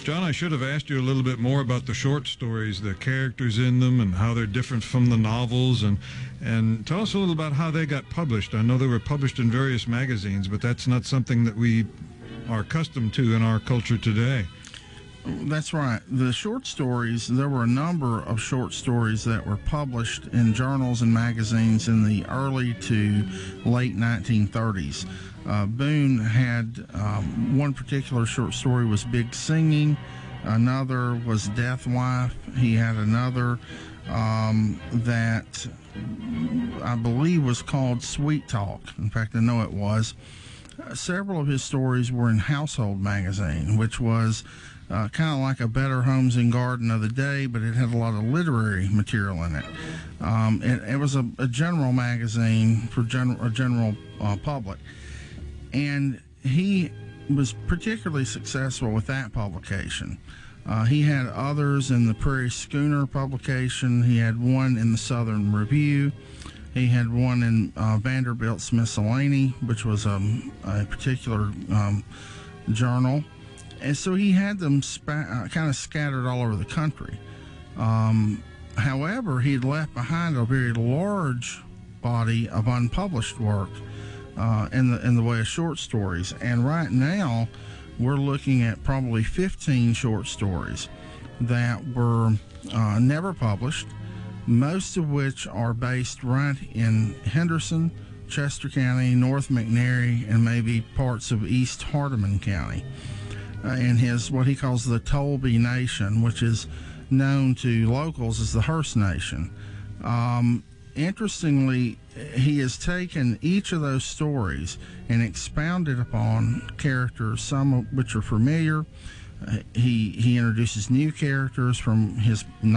John, I should have asked you a little bit more about the short stories, the characters in them, and how they're different from the novels, and tell us a little about how they got published. I know they were published in various magazines, but that's not something that we are accustomed to in our culture today. That's right. The short stories, there were a number of short stories that were published in journals and magazines in the early to late 1930s. Boone had one particular short story was Big Singing. Another was Death Wife. He had another that I believe was called Sweet Talk. In fact, I know it was. Several of his stories were in Household Magazine, which was kind of like a Better Homes and Garden of the day, but it had a lot of literary material in it. It was a general magazine for a general public. And he was particularly successful with that publication. He had others in the Prairie Schooner publication. He had one in the Southern Review. He had one in Vanderbilt's Miscellany, which was a particular journal. And so he had them kind of scattered all over the country. However, he had left behind a very large body of unpublished work in the way of short stories. And right now, we're looking at probably 15 short stories that were never published, most of which are based right in Henderson, Chester County, North McNairy, and maybe parts of East Hardeman County. In his what he calls the Tolby Nation, which is known to locals as the Hearst Nation. Interestingly, he has taken each of those stories and expounded upon characters, some of which are familiar. He introduces new characters from his